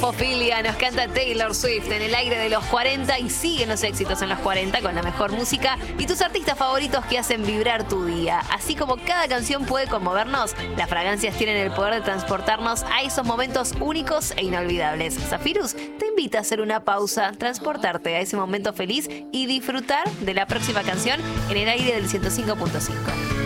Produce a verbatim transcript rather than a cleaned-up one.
Homofilia nos canta Taylor Swift en el aire de los cuarenta y siguen los éxitos en los cuarenta con la mejor música y tus artistas favoritos que hacen vibrar tu día. Así como cada canción puede conmovernos, las fragancias tienen el poder de transportarnos a esos momentos únicos e inolvidables. Zafirus te invita a hacer una pausa, transportarte a ese momento feliz y disfrutar de la próxima canción en el aire del ciento cinco punto cinco.